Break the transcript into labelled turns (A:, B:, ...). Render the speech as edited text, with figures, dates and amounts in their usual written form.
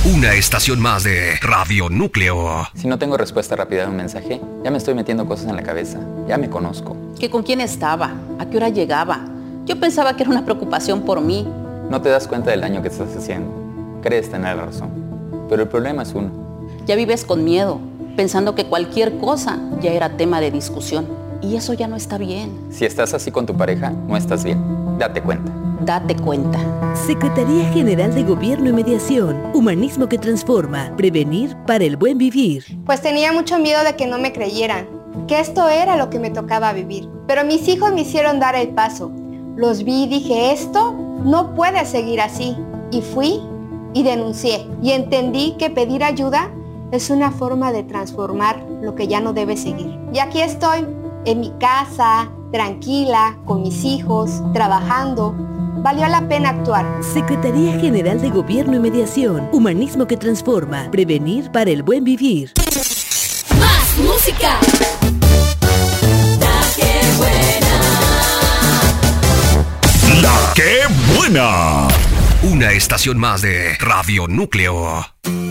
A: Una estación más de Radio Núcleo.
B: Si no tengo respuesta rápida de un mensaje, ya me estoy metiendo cosas en la cabeza. Ya me conozco.
C: ¿Que con quién estaba? ¿A qué hora llegaba? Yo pensaba que era una preocupación por mí.
B: No te das cuenta del daño que estás haciendo. Crees tener la razón. Pero el problema es uno.
C: Ya vives con miedo, pensando que cualquier cosa ya era tema de discusión. Y eso ya no está bien.
B: Si estás así con tu pareja, no estás bien. Date cuenta.
C: Date cuenta.
D: Secretaría General de Gobierno y Mediación. Humanismo que transforma. Prevenir para el buen vivir.
E: Pues tenía mucho miedo de que no me creyeran, que esto era lo que me tocaba vivir. Pero mis hijos me hicieron dar el paso. Los vi y dije, esto no puede seguir así. Y fui y denuncié. Y entendí que pedir ayuda es una forma de transformar lo que ya no debe seguir. Y aquí estoy, en mi casa, tranquila, con mis hijos, trabajando. Valió la pena actuar.
D: Secretaría General de Gobierno y Mediación. Humanismo que transforma. Prevenir para el buen vivir.
F: ¡Más música! La que buena.
A: La que buena. Una estación más de Radio Núcleo.